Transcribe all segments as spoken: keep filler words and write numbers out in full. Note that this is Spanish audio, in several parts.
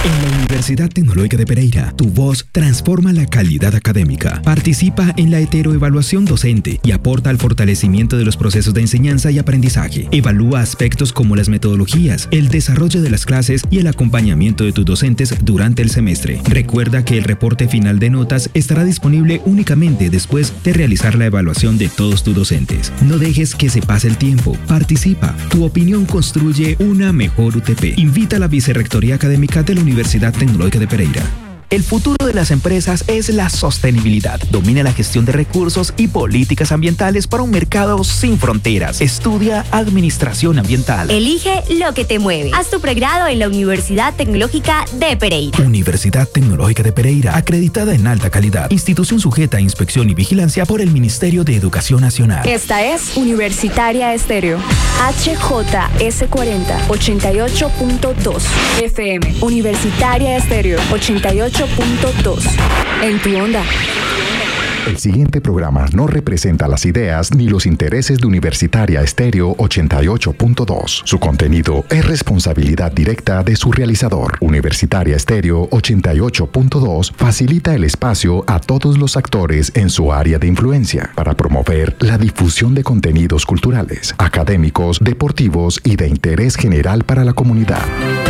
En la Universidad Tecnológica de Pereira, tu voz transforma la calidad académica. Participa en la heteroevaluación docente y aporta al fortalecimiento de los procesos de enseñanza y aprendizaje. Evalúa aspectos como las metodologías, el desarrollo de las clases y el acompañamiento de tus docentes durante el semestre. Recuerda que el reporte final de notas estará disponible únicamente después de realizar la evaluación de todos tus docentes. No dejes que se pase el tiempo. Participa. Tu opinión construye una mejor U T P. Invita a la Vicerrectoría Académica de la Universidad Tecnológica de Pereira. El futuro de las empresas es la sostenibilidad. Domina la gestión de recursos y políticas ambientales para un mercado sin fronteras. Estudia Administración Ambiental. Elige lo que te mueve. Haz tu pregrado en la Universidad Tecnológica de Pereira. Universidad Tecnológica de Pereira, acreditada en alta calidad. Institución sujeta a inspección y vigilancia por el Ministerio de Educación Nacional. Esta es Universitaria Estéreo. H J S cuarenta, ochenta y ocho punto dos F M. Universitaria Estéreo, ochenta y ocho punto dos. En tu onda. El siguiente programa no representa las ideas ni los intereses de Universitaria Estéreo ochenta y ocho punto dos. Su contenido es responsabilidad directa de su realizador. Universitaria Estéreo ochenta y ocho punto dos facilita el espacio a todos los actores en su área de influencia para promover la difusión de contenidos culturales, académicos, deportivos y de interés general para la comunidad.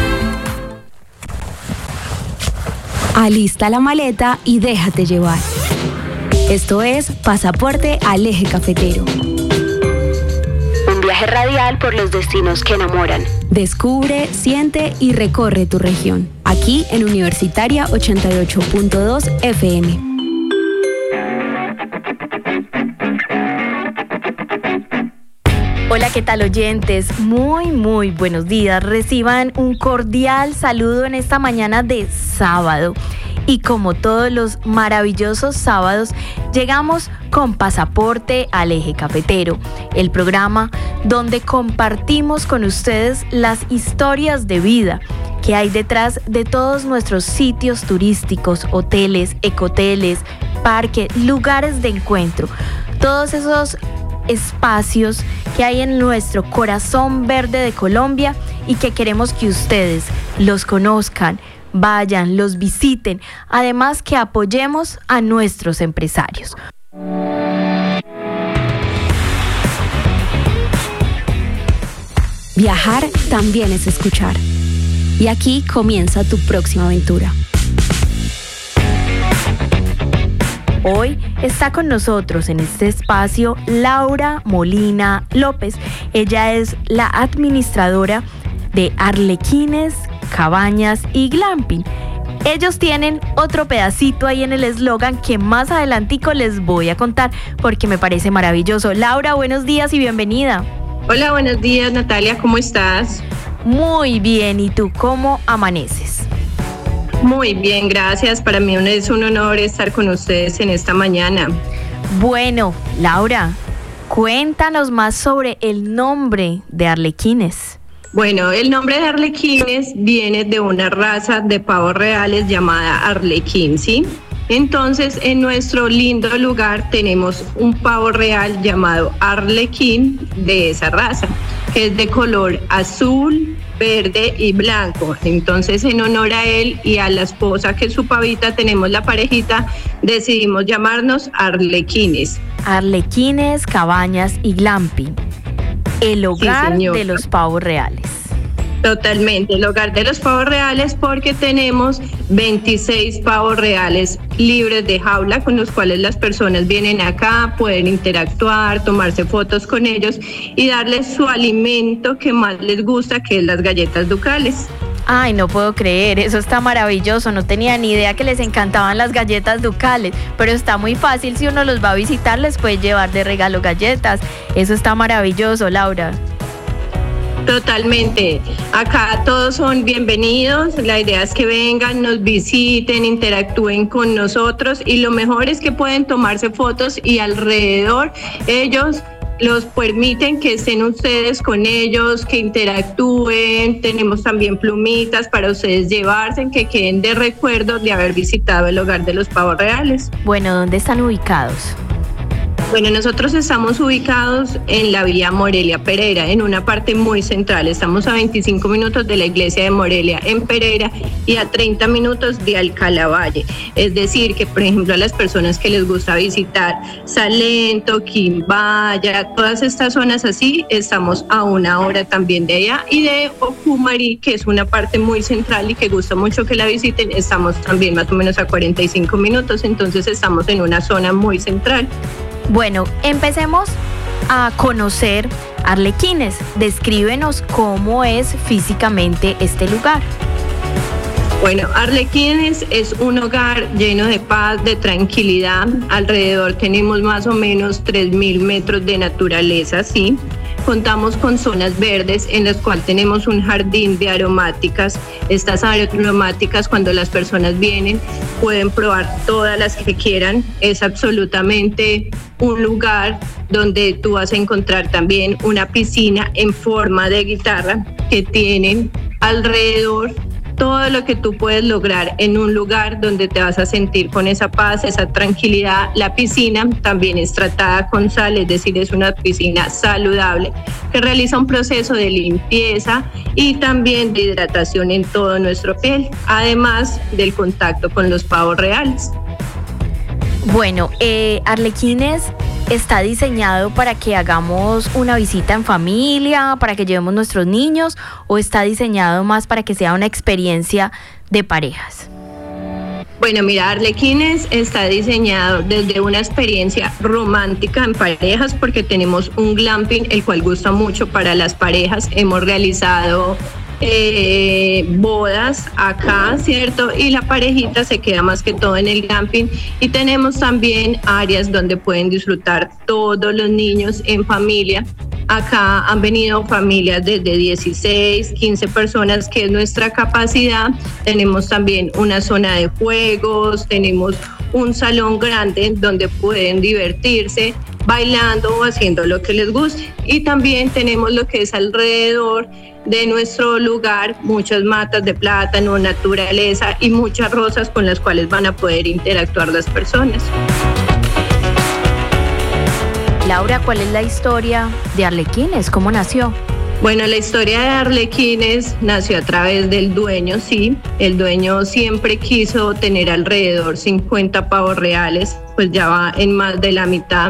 Alista la maleta y déjate llevar. Esto es Pasaporte al Eje Cafetero. Un viaje radial por los destinos que enamoran. Descubre, siente y recorre tu región. Aquí en Universitaria ochenta y ocho punto dos F M. Hola, ¿qué tal, oyentes? Muy, muy buenos días. Reciban un cordial saludo en esta mañana de sábado. Y como todos los maravillosos sábados, llegamos con Pasaporte al Eje Cafetero, el programa donde compartimos con ustedes las historias de vida que hay detrás de todos nuestros sitios turísticos, hoteles, ecoteles, parques, lugares de encuentro. Todos esos espacios que hay en nuestro corazón verde de Colombia y que queremos que ustedes los conozcan, vayan, los visiten, además que apoyemos a nuestros empresarios. Viajar también es escuchar. Y aquí comienza tu próxima aventura. Hoy está con nosotros en este espacio Laura Molina López. Ella es la administradora de Arlequines, Cabañas y Glamping. Ellos tienen otro pedacito ahí en el eslogan que más adelantico les voy a contar porque me parece maravilloso. Laura, buenos días y bienvenida. Hola, buenos días, Natalia, ¿cómo estás? Muy bien, ¿y tú cómo amaneces? Muy bien, gracias. Para mí es un honor estar con ustedes en esta mañana. Bueno, Laura, cuéntanos más sobre el nombre de Arlequines. Bueno, el nombre de Arlequines viene de una raza de pavos reales llamada Arlequín, ¿sí? Entonces, en nuestro lindo lugar tenemos un pavo real llamado Arlequín de esa raza, que es de color azul, verde y blanco. Entonces, en honor a él y a la esposa que es su pavita, tenemos la parejita, decidimos llamarnos Arlequines. Arlequines, Cabañas y Glamping. El hogar Sí, de los pavos reales. Totalmente, el hogar de los pavos reales, porque tenemos veintiséis pavos reales libres de jaula con los cuales las personas vienen acá, pueden interactuar, tomarse fotos con ellos y darles su alimento que más les gusta, que es las galletas ducales. Ay, no puedo creer, eso está maravilloso, no tenía ni idea que les encantaban las galletas ducales, pero está muy fácil, si uno los va a visitar les puede llevar de regalo galletas, eso está maravilloso, Laura. Totalmente, acá todos son bienvenidos, la idea es que vengan, nos visiten, interactúen con nosotros y lo mejor es que pueden tomarse fotos y alrededor ellos los permiten que estén ustedes con ellos, que interactúen. Tenemos también plumitas para ustedes llevarse, que queden de recuerdo de haber visitado el hogar de los pavos reales. Bueno, ¿dónde están ubicados? Bueno, nosotros estamos ubicados en la vía Morelia Pereira, en una parte muy central. Estamos a veinticinco minutos de la iglesia de Morelia en Pereira y a treinta minutos de Alcalá Valle. Es decir, que por ejemplo a las personas que les gusta visitar Salento, Quimbaya, todas estas zonas así, estamos a una hora también de allá. Y de Ocumari, que es una parte muy central y que gusta mucho que la visiten, estamos también más o menos a cuarenta y cinco minutos. Entonces estamos en una zona muy central. Bueno, empecemos a conocer Arlequines. Descríbenos cómo es físicamente este lugar. Bueno, Arlequines es un hogar lleno de paz, de tranquilidad. Alrededor tenemos más o menos tres mil metros de naturaleza, ¿sí? Contamos con zonas verdes en las cuales tenemos un jardín de aromáticas. Estas aromáticas, cuando las personas vienen, pueden probar todas las que quieran. Es absolutamente un lugar donde tú vas a encontrar también una piscina en forma de guitarra que tienen alrededor todo lo que tú puedes lograr en un lugar donde te vas a sentir con esa paz, esa tranquilidad. La piscina también es tratada con sal, es decir, es una piscina saludable que realiza un proceso de limpieza y también de hidratación en todo nuestro piel, además del contacto con los pavos reales. Bueno, eh, Arlequines está diseñado para que hagamos una visita en familia, para que llevemos nuestros niños, o está diseñado más para que sea una experiencia de parejas. Bueno, mira, Arlequines está diseñado desde una experiencia romántica en parejas, porque tenemos un glamping, el cual gusta mucho para las parejas. Hemos realizado Eh, bodas acá, ¿cierto? Y la parejita se queda más que todo en el glamping. Y tenemos también áreas donde pueden disfrutar todos los niños en familia. Acá han venido familias desde dieciséis, quince personas, que es nuestra capacidad. Tenemos también una zona de juegos, tenemos un salón grande donde pueden divertirse bailando o haciendo lo que les guste. Y también tenemos lo que es alrededor de nuestro lugar, muchas matas de plátano, naturaleza y muchas rosas con las cuales van a poder interactuar las personas. Laura, ¿cuál es la historia de Arlequines? ¿Cómo nació? Bueno, la historia de Arlequines nació a través del dueño, sí. El dueño siempre quiso tener alrededor cincuenta pavos reales, pues ya va en más de la mitad.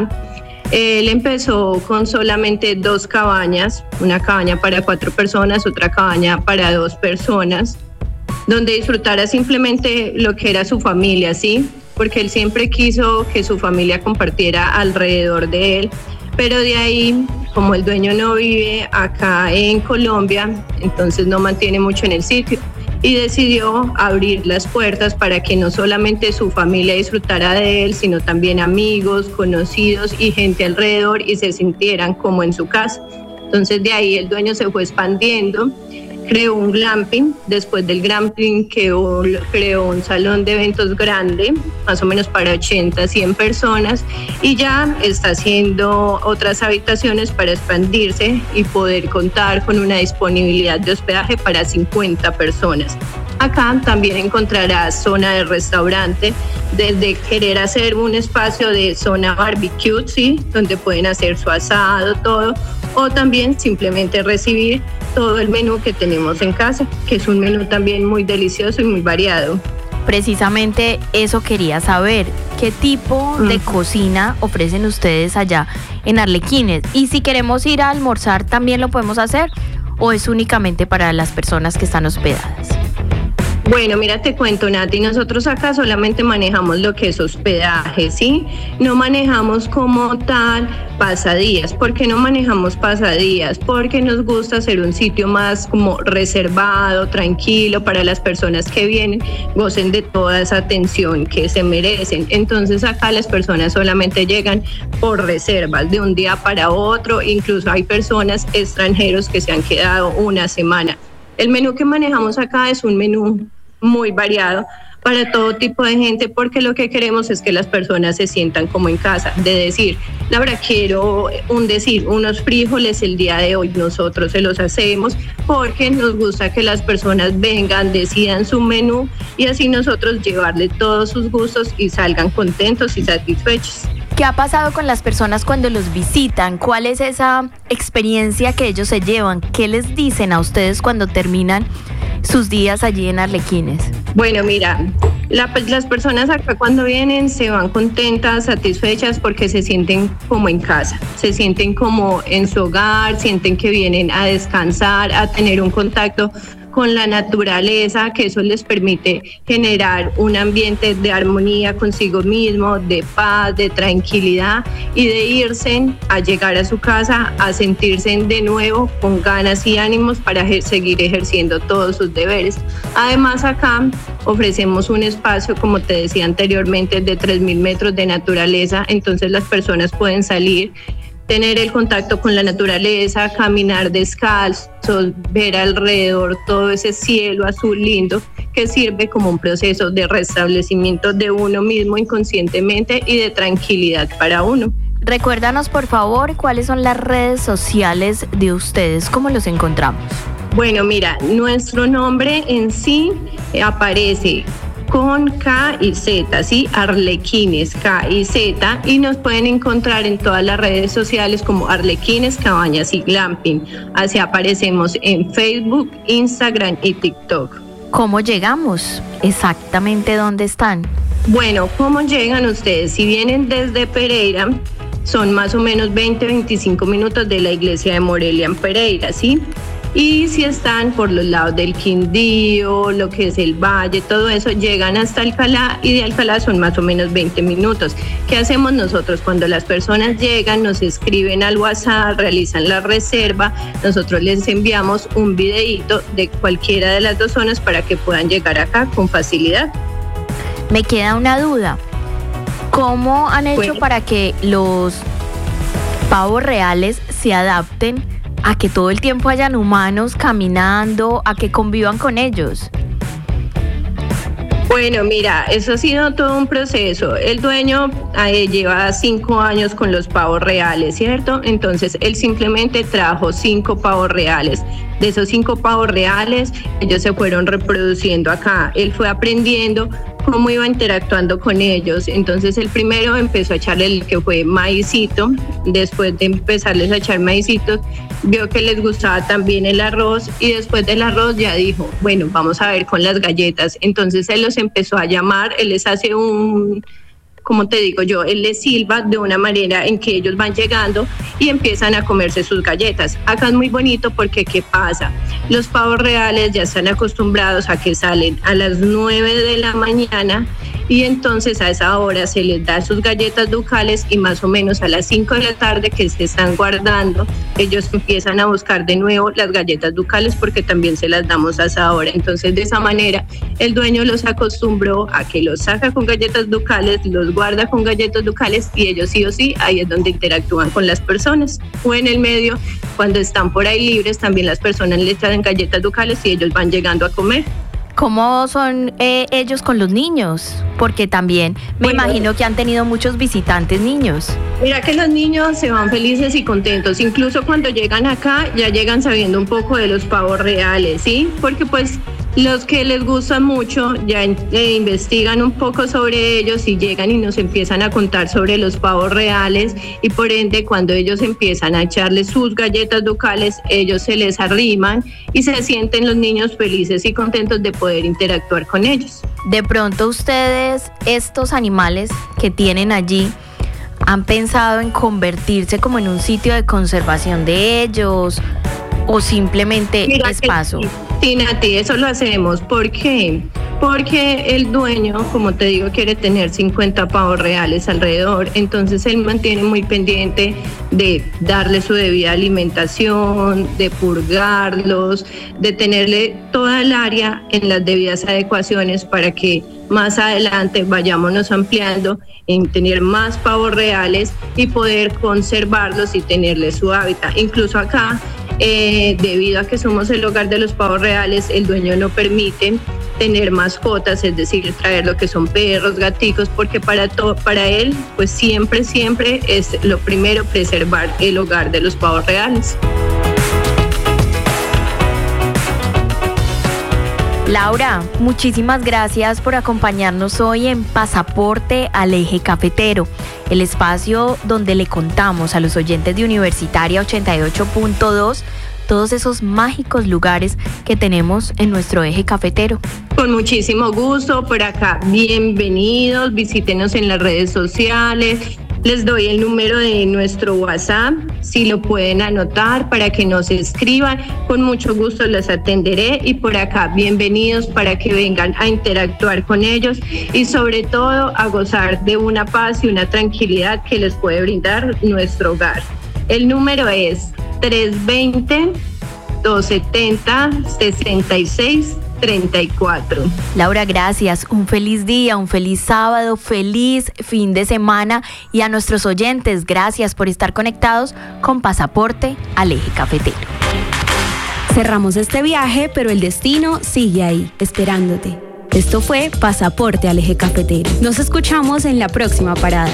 Él empezó con solamente dos cabañas, una cabaña para cuatro personas, otra cabaña para dos personas, donde disfrutara simplemente lo que era su familia, ¿sí? Porque él siempre quiso que su familia compartiera alrededor de él, pero de ahí, como el dueño no vive acá en Colombia, entonces no mantiene mucho en el sitio, y decidió abrir las puertas para que no solamente su familia disfrutara de él, sino también amigos, conocidos y gente alrededor, y se sintieran como en su casa. Entonces de ahí el dueño se fue expandiendo, creó un glamping. Después del glamping creó, creó un salón de eventos grande, más o menos para ochenta, cien personas, y ya está haciendo otras habitaciones para expandirse y poder contar con una disponibilidad de hospedaje para cincuenta personas. Acá también encontrarás zona de restaurante, desde querer hacer un espacio de zona barbecue, ¿sí? Donde pueden hacer su asado, todo, o también simplemente recibir todo el menú que tenemos en casa, que es un menú también muy delicioso y muy variado. Precisamente eso quería saber, ¿qué tipo mm. de cocina ofrecen ustedes allá en Arlequines? Y si queremos ir a almorzar, ¿también lo podemos hacer o es únicamente para las personas que están hospedadas? Bueno, mira, te cuento, Nati, nosotros acá solamente manejamos lo que es hospedaje, ¿sí? No manejamos como tal pasadías. ¿Por qué no manejamos pasadías? Porque nos gusta hacer un sitio más como reservado, tranquilo, para las personas que vienen, gocen de toda esa atención que se merecen. Entonces acá las personas solamente llegan por reservas de un día para otro, incluso hay personas extranjeros que se han quedado una semana. El menú que manejamos acá es un menú muy variado para todo tipo de gente, porque lo que queremos es que las personas se sientan como en casa, de decir, Laura, quiero un decir, unos frijoles el día de hoy, nosotros se los hacemos, porque nos gusta que las personas vengan, decidan su menú y así nosotros llevarle todos sus gustos y salgan contentos y satisfechos. ¿Qué ha pasado con las personas cuando los visitan? ¿Cuál es esa experiencia que ellos se llevan? ¿Qué les dicen a ustedes cuando terminan sus días allí en Arlequines? Bueno, mira, la, las personas acá cuando vienen se van contentas, satisfechas porque se sienten como en casa, se sienten como en su hogar, sienten que vienen a descansar, a tener un contacto con la naturaleza, que eso les permite generar un ambiente de armonía consigo mismo, de paz, de tranquilidad y de irse a llegar a su casa a sentirse de nuevo con ganas y ánimos para ejer- seguir ejerciendo todos sus deberes. Además, acá ofrecemos un espacio, como te decía anteriormente, de tres mil metros de naturaleza, entonces las personas pueden salir, tener el contacto con la naturaleza, caminar descalzos, ver alrededor todo ese cielo azul lindo que sirve como un proceso de restablecimiento de uno mismo inconscientemente y de tranquilidad para uno. Recuérdanos, por favor, cuáles son las redes sociales de ustedes, ¿cómo los encontramos? Bueno, mira, nuestro nombre en sí aparece con K y Z, ¿sí? Arlequines, K y Z, y nos pueden encontrar en todas las redes sociales como Arlequines, Cabañas y Glamping. Así aparecemos en Facebook, Instagram y TikTok. ¿Cómo llegamos? Exactamente, ¿dónde están? Bueno, ¿cómo llegan ustedes? Si vienen desde Pereira, son más o menos veinte a veinticinco minutos de la iglesia de Morelia en Pereira, ¿sí? Y si están por los lados del Quindío, lo que es el Valle, todo eso, llegan hasta Alcalá y de Alcalá son más o menos veinte minutos. ¿Qué hacemos nosotros? Cuando las personas llegan, nos escriben al WhatsApp, realizan la reserva, nosotros les enviamos un videíto de cualquiera de las dos zonas para que puedan llegar acá con facilidad. Me queda una duda. ¿Cómo han hecho bueno. para que los pavos reales se adapten a que todo el tiempo hayan humanos caminando, a que convivan con ellos? Bueno, mira, eso ha sido todo un proceso. El dueño eh, lleva cinco años con los pavos reales, ¿cierto? Entonces, él simplemente trajo cinco pavos reales. De esos cinco pavos reales, ellos se fueron reproduciendo acá. Él fue aprendiendo cómo iba interactuando con ellos. Entonces el primero empezó a echarle el que fue maicito. Después de empezarles a echar maicitos, vio que les gustaba también el arroz y después del arroz ya dijo, bueno, vamos a ver con las galletas. Entonces él los empezó a llamar, él les hace un... como te digo yo, él les silba de una manera en que ellos van llegando y empiezan a comerse sus galletas. Acá es muy bonito porque ¿qué pasa? Los pavos reales ya están acostumbrados a que salen a las nueve de la mañana y entonces a esa hora se les da sus galletas ducales y más o menos a las cinco de la tarde que se están guardando, ellos empiezan a buscar de nuevo las galletas ducales porque también se las damos a esa hora. Entonces de esa manera el dueño los acostumbró a que los saca con galletas ducales, los guarda con galletas ducales y ellos sí o sí, ahí es donde interactúan con las personas. O en el medio, cuando están por ahí libres, también las personas les traen galletas ducales y ellos van llegando a comer. ¿Cómo son eh, ellos con los niños? Porque también me bueno, imagino que han tenido muchos visitantes niños. Mira que los niños se van felices y contentos, incluso cuando llegan acá ya llegan sabiendo un poco de los pavos reales, ¿sí? Porque pues los que les gusta mucho ya eh, investigan un poco sobre ellos y llegan y nos empiezan a contar sobre los pavos reales y por ende cuando ellos empiezan a echarles sus galletas ducales, ellos se les arriman y se sienten los niños felices y contentos de poder interactuar con ellos. De pronto ustedes, estos animales que tienen allí, ¿han pensado en convertirse como en un sitio de conservación de ellos o simplemente Mira es paso? Sí, sí, Nati, eso lo hacemos. ¿Por qué? Porque el dueño, como te digo, quiere tener cincuenta pavos reales alrededor, entonces él mantiene muy pendiente de darle su debida alimentación, de purgarlos, de tenerle toda el área en las debidas adecuaciones para que más adelante vayámonos ampliando en tener más pavos reales y poder conservarlos y tenerles su hábitat. Incluso acá, eh, debido a que somos el hogar de los pavos reales, el dueño no permite tener mascotas, es decir, traer lo que son perros, gaticos, porque para todo, para él, pues siempre, siempre es lo primero preservar el hogar de los pavos reales. Laura, muchísimas gracias por acompañarnos hoy en Pasaporte al Eje Cafetero. el espacio donde le contamos a los oyentes de Universitaria ochenta y ocho punto dos todos esos mágicos lugares que tenemos en nuestro eje cafetero. Con muchísimo gusto, por acá, bienvenidos, visítenos en las redes sociales. Les doy el número de nuestro WhatsApp, si lo pueden anotar para que nos escriban, con mucho gusto los atenderé y por acá bienvenidos para que vengan a interactuar con ellos y sobre todo a gozar de una paz y una tranquilidad que les puede brindar nuestro hogar. El número es tres dos cero, dos siete cero, seis seis tres cuatro. Laura, gracias. Un feliz día, un feliz sábado, feliz fin de semana y a nuestros oyentes, gracias por estar conectados con Pasaporte al Eje Cafetero. Cerramos este viaje, pero el destino sigue ahí, esperándote. Esto fue Pasaporte al Eje Cafetero. Nos escuchamos en la próxima parada.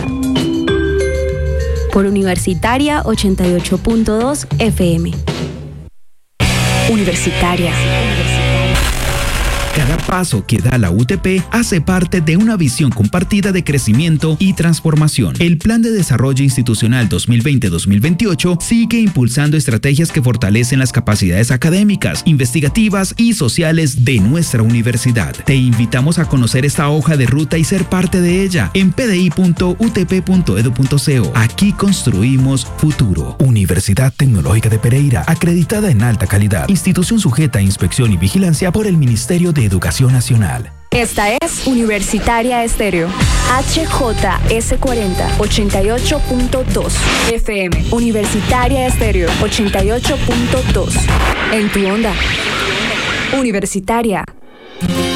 Por Universitaria ochenta y ocho punto dos F M. Universitaria. Cada paso que da la U T P hace parte de una visión compartida de crecimiento y transformación. El Plan de Desarrollo Institucional dos mil veinte a dos mil veintiocho sigue impulsando estrategias que fortalecen las capacidades académicas, investigativas y sociales de nuestra universidad. Te invitamos a conocer esta hoja de ruta y ser parte de ella en p d i punto u t p punto e d u punto co. Aquí construimos futuro. Universidad Tecnológica de Pereira, acreditada en alta calidad, institución sujeta a inspección y vigilancia por el Ministerio de Educación Nacional. Esta es Universitaria Estéreo. H J S cuarenta, ochenta y ocho punto dos F M. Universitaria Estéreo, ochenta y ocho punto dos. En tu onda. Universitaria.